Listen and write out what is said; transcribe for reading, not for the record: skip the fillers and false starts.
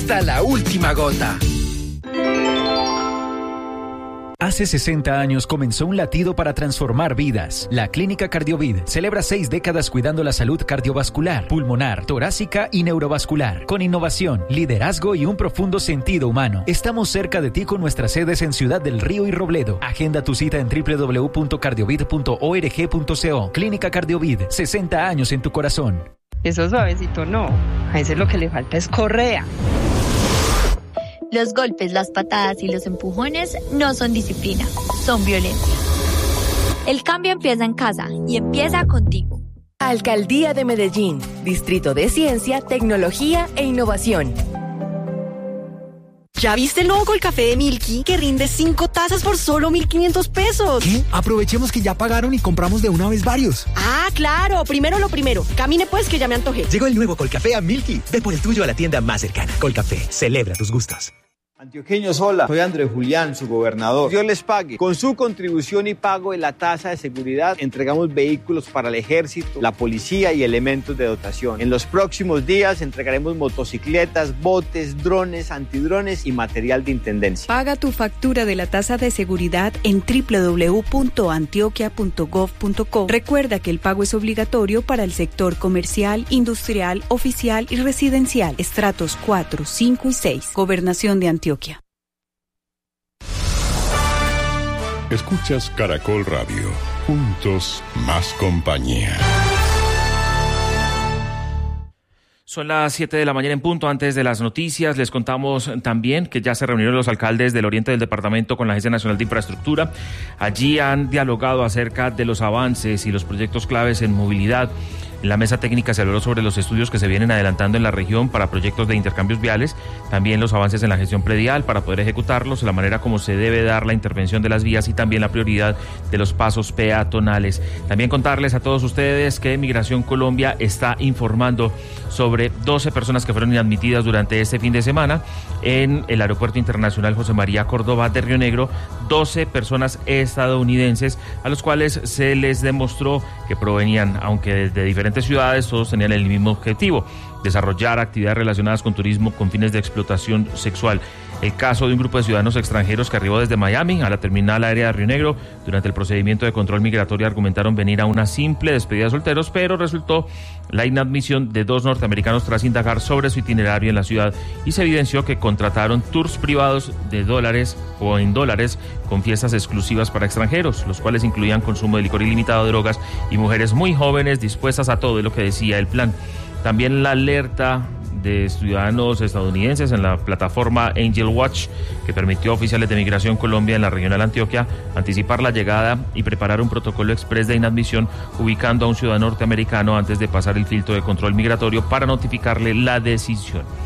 hasta la última gota. Hace 60 años comenzó un latido para transformar vidas. La Clínica Cardiovid celebra 6 décadas cuidando la salud cardiovascular, pulmonar, torácica y neurovascular. Con innovación, liderazgo y un profundo sentido humano. Estamos cerca de ti con nuestras sedes en Ciudad del Río y Robledo. Agenda tu cita en www.cardiovid.org.co. Clínica Cardiovid, 60 años en tu corazón. Eso suavecito no. A ese lo que le falta es correa. Los golpes, las patadas y los empujones no son disciplina, son violencia. El cambio empieza en casa y empieza contigo. Alcaldía de Medellín, Distrito de Ciencia, Tecnología e Innovación. ¿Ya viste el nuevo Colcafé de Milky que rinde 5 tazas por solo 1.500 pesos? ¿Qué? Aprovechemos que ya pagaron y compramos de una vez varios. Ah, claro. Primero lo primero. Camine pues que ya me antojé. Llegó el nuevo Colcafé a Milky. Ve por el tuyo a la tienda más cercana. Colcafé, celebra tus gustos. Antioqueños, hola, soy Andrés Julián, su gobernador. Dios les pague. Con su contribución y pago de la tasa de seguridad, entregamos vehículos para el ejército, la policía y elementos de dotación. En los próximos días entregaremos motocicletas, botes, drones, antidrones y material de intendencia. Paga tu factura de la tasa de seguridad en www.antioquia.gov.co. Recuerda que el pago es obligatorio para el sector comercial, industrial, oficial y residencial. Estratos 4, 5 y 6. Gobernación de Antioquia. Escuchas Caracol Radio. Juntos, más compañía. Son las 7 de la mañana en punto. Antes de las noticias, les contamos también que ya se reunieron los alcaldes del oriente del departamento con la Agencia Nacional de Infraestructura. Allí han dialogado acerca de los avances y los proyectos claves en movilidad. En la mesa técnica se habló sobre los estudios que se vienen adelantando en la región para proyectos de intercambios viales, también los avances en la gestión predial para poder ejecutarlos, la manera como se debe dar la intervención de las vías y también la prioridad de los pasos peatonales. También contarles a todos ustedes que Migración Colombia está informando sobre 12 personas que fueron inadmitidas durante este fin de semana en el Aeropuerto Internacional José María Córdoba de Río Negro, 12 personas estadounidenses a los cuales se les demostró que provenían, aunque de diferentes ciudades, todos tenían el mismo objetivo: desarrollar actividades relacionadas con turismo con fines de explotación sexual. El caso de un grupo de ciudadanos extranjeros que arribó desde Miami a la terminal aérea de Río Negro. Durante el procedimiento de control migratorio argumentaron venir a una simple despedida de solteros, pero resultó la inadmisión de 2 norteamericanos tras indagar sobre su itinerario en la ciudad y se evidenció que contrataron tours privados de dólares o en dólares con fiestas exclusivas para extranjeros, los cuales incluían consumo de licor ilimitado, drogas y mujeres muy jóvenes dispuestas a todo, de lo que decía el plan. También la alerta de ciudadanos estadounidenses en la plataforma Angel Watch, que permitió a oficiales de Migración Colombia en la regional Antioquia anticipar la llegada y preparar un protocolo exprés de inadmisión, ubicando a un ciudadano norteamericano antes de pasar el filtro de control migratorio para notificarle la decisión.